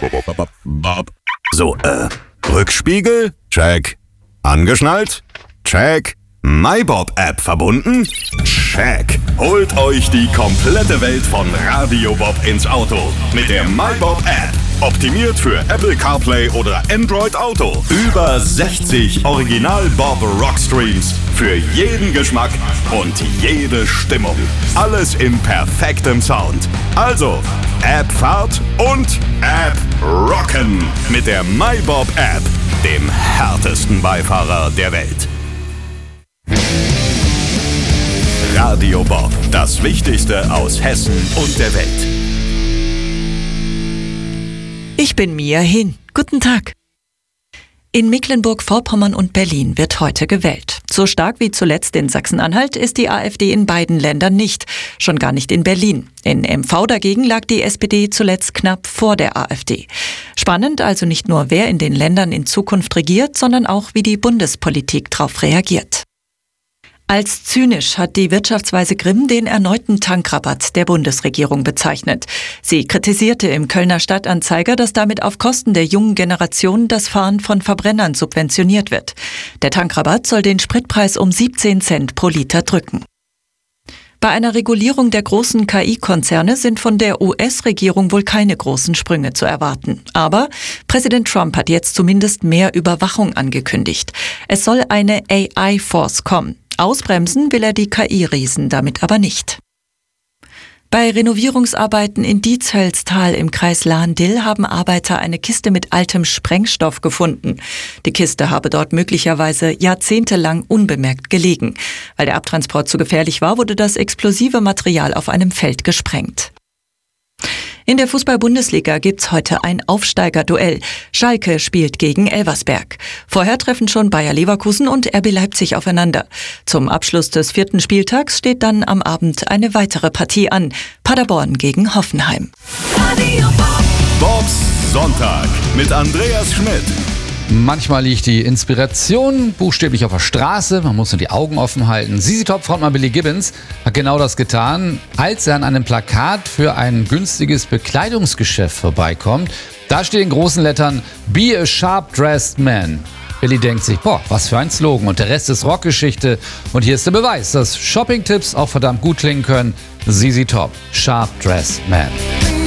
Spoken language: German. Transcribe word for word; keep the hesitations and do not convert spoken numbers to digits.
So, äh, Rückspiegel? Check. Angeschnallt? Check. MyBob-App verbunden? Check. Holt euch die komplette Welt von Radio Bob ins Auto mit der MyBob-App. Optimiert für Apple CarPlay oder Android Auto. Über sechzig Original Bob Rockstreams für jeden Geschmack und jede Stimmung. Alles im perfektem Sound. Also, App Fahrt und App Rocken mit der MyBob-App, dem härtesten Beifahrer der Welt. Radio Bob, das Wichtigste aus Hessen und der Welt. Ich bin Mia Hin. Guten Tag. In Mecklenburg-Vorpommern und Berlin wird heute gewählt. So stark wie zuletzt in Sachsen-Anhalt ist die AfD in beiden Ländern nicht, schon gar nicht in Berlin. In M V dagegen lag die S P D zuletzt knapp vor der AfD. Spannend also nicht nur, wer in den Ländern in Zukunft regiert, sondern auch, wie die Bundespolitik darauf reagiert. Als zynisch hat die Wirtschaftsweise Grimm den erneuten Tankrabatt der Bundesregierung bezeichnet. Sie kritisierte im Kölner Stadtanzeiger, dass damit auf Kosten der jungen Generation das Fahren von Verbrennern subventioniert wird. Der Tankrabatt soll den Spritpreis um siebzehn Cent pro Liter drücken. Bei einer Regulierung der großen K I-Konzerne sind von der U S-Regierung wohl keine großen Sprünge zu erwarten. Aber Präsident Trump hat jetzt zumindest mehr Überwachung angekündigt. Es soll eine A I-Force kommen. Ausbremsen will er die K I-Riesen damit aber nicht. Bei Renovierungsarbeiten in Dietshölztal im Kreis Lahn-Dill haben Arbeiter eine Kiste mit altem Sprengstoff gefunden. Die Kiste habe dort möglicherweise jahrzehntelang unbemerkt gelegen. Weil der Abtransport zu gefährlich war, wurde das explosive Material auf einem Feld gesprengt. In der Fußball-Bundesliga gibt's heute ein Aufsteigerduell. Schalke spielt gegen Elversberg. Vorher treffen schon Bayer Leverkusen und R B Leipzig aufeinander. Zum Abschluss des vierten Spieltags steht dann am Abend eine weitere Partie an. Paderborn gegen Hoffenheim. Bobs Sonntag mit Andreas Schmidt. Manchmal liegt die Inspiration buchstäblich auf der Straße, man muss nur die Augen offen halten. Z Z Top-Frontmann Billy Gibbons hat genau das getan, als er an einem Plakat für ein günstiges Bekleidungsgeschäft vorbeikommt. Da steht in großen Lettern "Be a sharp-dressed man". Billy denkt sich, boah, was für ein Slogan, und der Rest ist Rockgeschichte. Und hier ist der Beweis, dass Shopping-Tipps auch verdammt gut klingen können. Z Z Top, Sharp-Dressed Man.